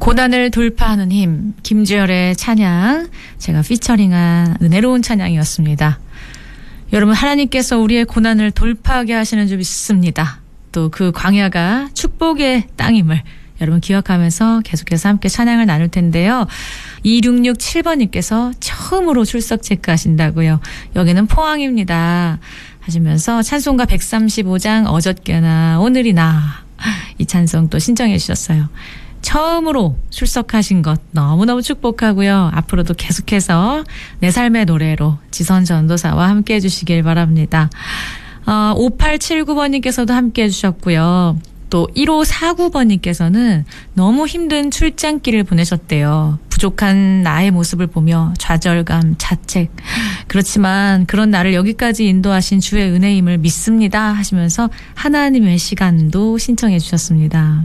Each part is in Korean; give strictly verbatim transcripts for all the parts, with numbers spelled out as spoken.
고난을 돌파하는 힘, 김주열의 찬양, 제가 피처링한 은혜로운 찬양이었습니다. 여러분, 하나님께서 우리의 고난을 돌파하게 하시는 줄 믿습니다. 또 그 광야가 축복의 땅임을 여러분 기억하면서 계속해서 함께 찬양을 나눌 텐데요. 이육육칠 번님께서 처음으로 출석 체크하신다고요. 여기는 포항입니다. 하시면서 찬송가 백삼십오 장 어저께나 오늘이나 이 찬송 또 신청해 주셨어요. 처음으로 출석하신 것 너무너무 축복하고요. 앞으로도 계속해서 내 삶의 노래로 지선 전도사와 함께 해주시길 바랍니다. 어, 오팔칠구 번님께서도 함께 해주셨고요. 또 일오사구 번님께서는 너무 힘든 출장길을 보내셨대요. 부족한 나의 모습을 보며 좌절감, 자책. 그렇지만 그런 나를 여기까지 인도하신 주의 은혜임을 믿습니다 하시면서 하나님의 시간도 신청해 주셨습니다.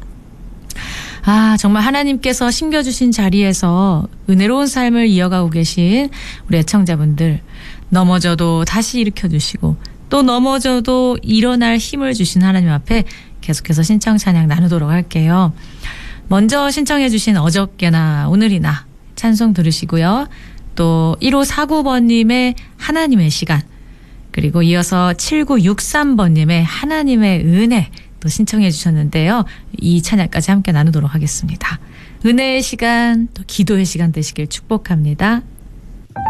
아, 정말 하나님께서 심겨주신 자리에서 은혜로운 삶을 이어가고 계신 우리 애청자분들, 넘어져도 다시 일으켜주시고 또 넘어져도 일어날 힘을 주신 하나님 앞에 계속해서 신청 찬양 나누도록 할게요. 먼저 신청해 주신 어저께나 오늘이나 찬송 들으시고요. 또 일오사구 번님의 하나님의 시간, 그리고 이어서 칠구육삼 번님의 하나님의 은혜 또 신청해 주셨는데요. 이 찬양까지 함께 나누도록 하겠습니다. 은혜의 시간, 또 기도의 시간 되시길 축복합니다.